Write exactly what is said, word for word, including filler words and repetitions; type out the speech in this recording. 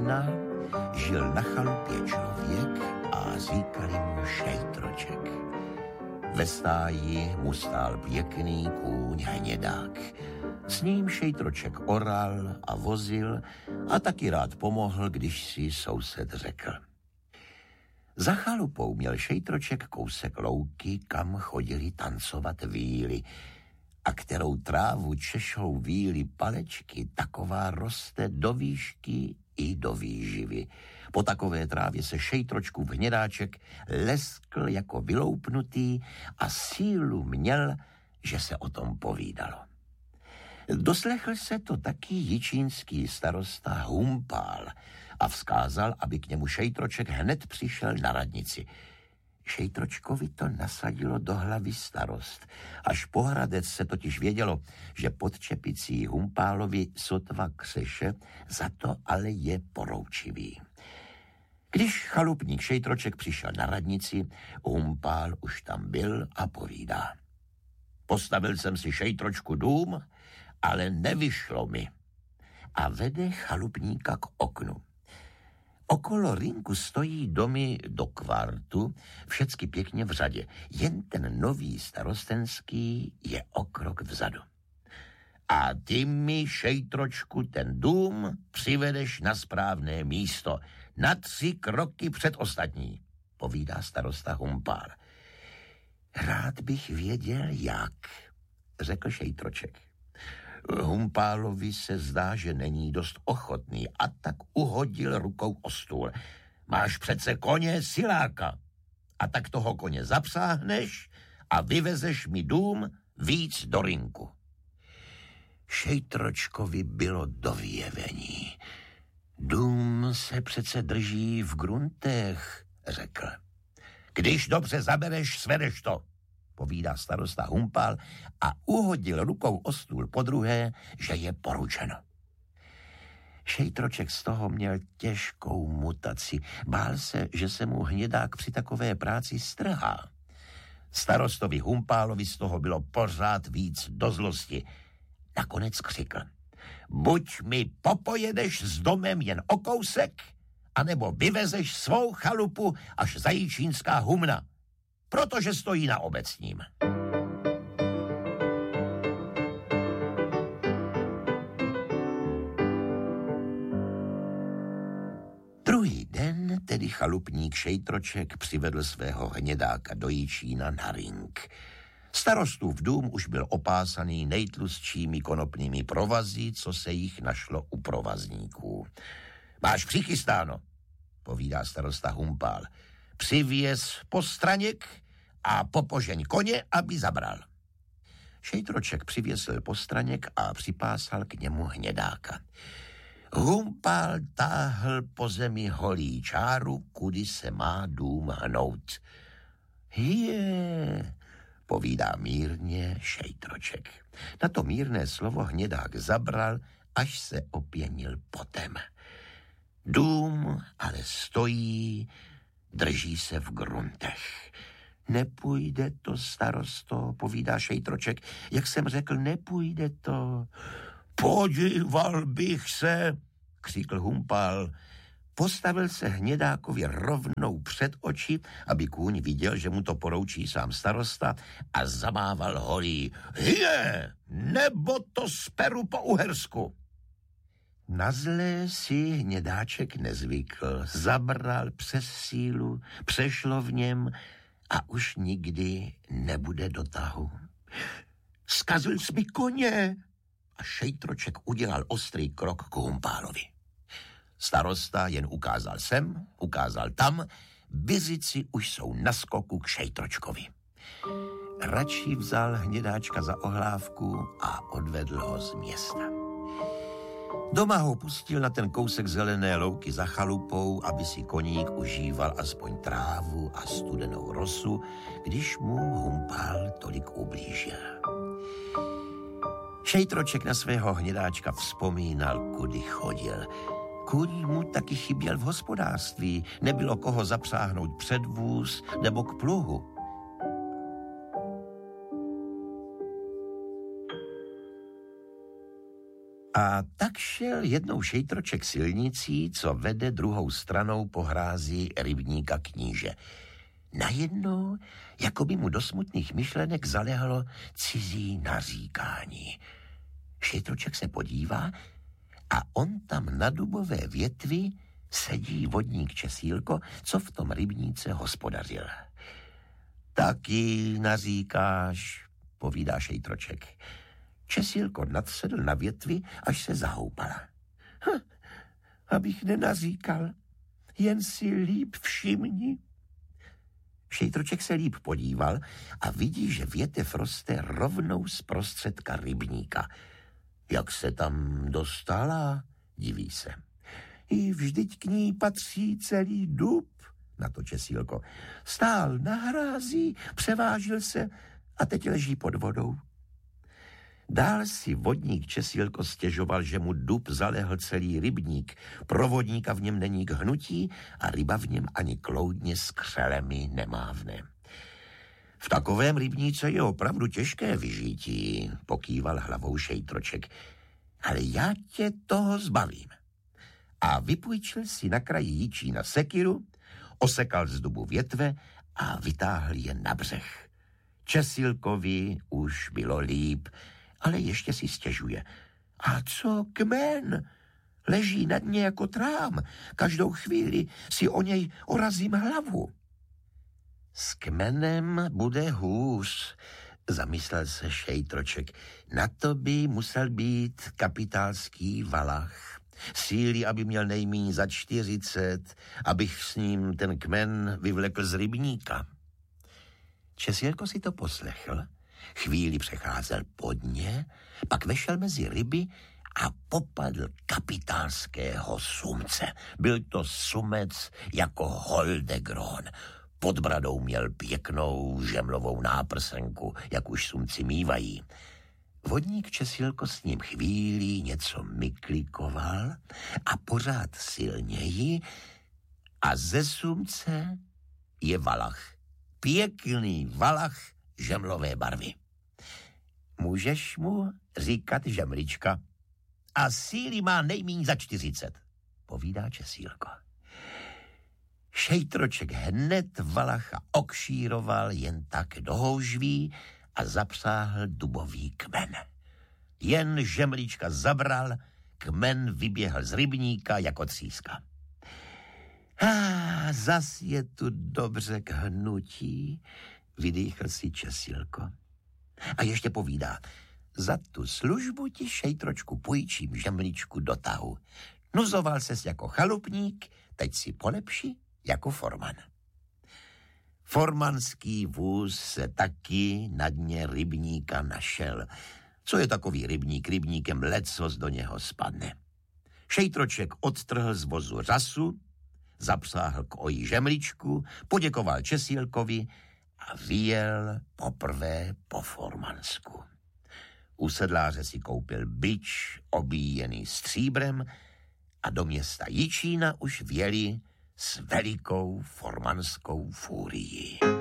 Jičína žil na chalupě člověk a říkali mu Šejtroček. Ve stáji mu stál pěkný kůň hnědák. S ním Šejtroček oral a vozil a taky rád pomohl, když si soused řekl. Za chalupou měl Šejtroček kousek louky, kam chodili tancovat víly, a kterou trávu češou víly palečky, taková roste do výšky i do výživy. Po takové trávě se Šejtročkův hnědáček leskl jako vyloupnutý a sílu měl, že se o tom povídalo. Doslechl se to taky jičínský starosta Humpál a vzkázal, aby k němu Šejtroček hned přišel na radnici. Šejtročkovi to nasadilo do hlavy starost. Až po Hradec se totiž vědělo, že pod čepicí Humpálovi sotva křeše, za to ale je poroučivý. Když chalupník Šejtroček přišel na radnici, Humpál už tam byl a povídá. Postavil jsem si, Šejtročku, dům, ale nevyšlo mi. A vede chalupníka k oknu. Okolo rynku stojí domy do kvartu, všecky pěkně v řadě. Jen ten nový starostenský je o krok vzadu. A ty mi, Šejtročku, ten dům přivedeš na správné místo, na tři kroky před ostatní, povídá starosta Humpál. Rád bych věděl, jak, řekl Šejtroček. Humpálovi se zdá, že není dost ochotný a tak uhodil rukou o stůl. Máš přece koně siláka a tak toho koně zapsáhneš a vyvezeš mi dům víc do rynku. Šejtročkovi bylo do vyjevení. Dům se přece drží v gruntech, řekl. Když dobře zabereš, svedeš to, povídá starosta Humpál a uhodil rukou o stůl podruhé, že je poručeno. Šejtroček z toho měl těžkou mutaci. Bál se, že se mu hnědák při takové práci strhá. Starostovi Humpálovi z toho bylo pořád víc do zlosti. Nakonec křikl. Buď mi popojedeš s domem jen o kousek, anebo vyvezeš svou chalupu až za Jičínská humna, protože stojí na obecním. Druhý den tedy chalupník Šejtroček přivedl svého hnědáka do Jičína na rynk. Starostův dům už byl opásaný nejtlustšími konopnými provazy, co se jich našlo u provazníků. Máš přichystáno, povídá starosta Humpál. Přivěz postraněk a popožeň koně, aby zabral. Šejtroček přivěsil postraněk a připásal k němu hnědáka. Humpál táhl po zemi holí čáru, kudy se má dům hnout. Je, povídá mírně Šejtroček. Na to mírné slovo hnědák zabral, až se opěnil potem. Dům ale stojí, drží se v gruntech. Nepůjde to, starosto, povídá Šejtroček. Jak jsem řekl, nepůjde to. Podíval bych se, křikl Humpál. Postavil se hnědákovi rovnou před oči, aby kůň viděl, že mu to poroučí sám starosta, a zamával holí. Hije, nebo to speru po uhersku. Na zlé si hnědáček nezvykl, zabral přes sílu, přešlo v něm a už nikdy nebude do tahu. Zkazil jsi mi koně! A Šejtroček udělal ostrý krok k Humpálovi. Starosta jen ukázal sem, ukázal tam, bizici už jsou na skoku k Šejtročkovi. Radši vzal hnědáčka za ohlávku a odvedl ho z města. Doma ho pustil na ten kousek zelené louky za chalupou, aby si koník užíval aspoň trávu a studenou rosu, když mu Humpál tolik ublížil. Šejtroček na svého hnědáčka vzpomínal, kudy chodil. Kůň mu taky chyběl v hospodářství, nebylo koho zapsáhnout před vůz nebo k pluhu. A tak šel jednou Šejtroček silnicí, co vede druhou stranou po hrázi rybníka Kníže. Najednou, jako by mu do smutných myšlenek zalehlo cizí naříkání. Šejtroček se podívá a on tam na dubové větvi sedí vodník Česílko, co v tom rybníce hospodařil. Taky naříkáš, povídá Šejtroček. Česílko nadsedl na větvi, až se zahoupala. Hm, abych nenaříkal, jen si líp všimni. Šejtroček se líp podíval a vidí, že větev roste rovnou z prostředka rybníka. Jak se tam dostala, diví se. I vždyť k ní patří celý dub, na to Česílko. Stál na hrází, převážil se a teď leží pod vodou. Dál si vodník Česílko stěžoval, že mu dub zalehl celý rybník. Pro vodníka v něm není k hnutí a ryba v něm ani kloudně s křelemi nemávne. V takovém rybníce je opravdu těžké vyžití, pokýval hlavou Šejtroček. Ale já tě toho zbavím. A vypůjčil si na kraji Jičína sekiru, osekal z dubu větve a vytáhl je na břeh. Česílkovi už bylo líp, ale ještě si stěžuje. A co kmen? Leží na dně jako trám. Každou chvíli si o něj orazím hlavu. S kmenem bude hůř, zamyslel se Šejtroček. Na to by musel být kapitálský valach. Síly, aby měl nejmíň za čtyřicet, abych s ním ten kmen vyvlekl z rybníka. Česílko si to poslechl, chvíli přecházel pod ně, pak vešel mezi ryby a popadl kapitálského sumce. Byl to sumec jako Holdegron. Pod bradou měl pěknou žemlovou náprsenku, jak už sumci mívají. Vodník Česílko s ním chvíli něco myklikoval a pořád silněji a ze sumce je valach. Pěkný valach žemlové barvy. Můžeš mu říkat žemlička a síly má nejmíň za čtyřicet, povídá Česílko. Šejtroček hned valacha okšíroval jen tak do houžví a zapsáhl dubový kmen. Jen žemlička zabral, kmen vyběhl z rybníka jako tříska. Ah, zas je tu dobře k hnutí, vydýchl si Česílko. A ještě povídá, za tu službu ti, Šejtročku, půjčím žemličku do tahu. Nuzoval ses jako chalupník, teď si polepši jako forman. Formanský vůz se taky na dně rybníka našel. Co je takový rybník? Rybníkem lecos do něho spadne. Šejtroček odtrhl z vozu řasu, zapsáhl k oji žemličku, poděkoval Česílkovi a vyjel poprvé po Formansku. U sedláře si koupil bič obíjený stříbrem a do města Jičína už vjeli s velikou formanskou fúrií.